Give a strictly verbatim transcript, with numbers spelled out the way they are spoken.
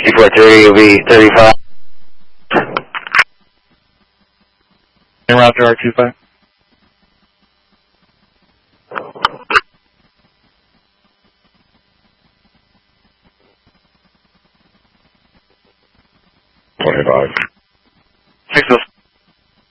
sixty-four thirty will be thirty-five. En route to R two five. twenty-five.